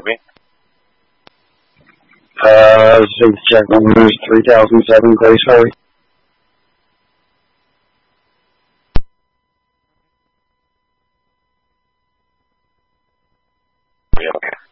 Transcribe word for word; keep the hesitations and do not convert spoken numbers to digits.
me? Uh, six check numbers three thousand seven, please hurry. Yeah, okay.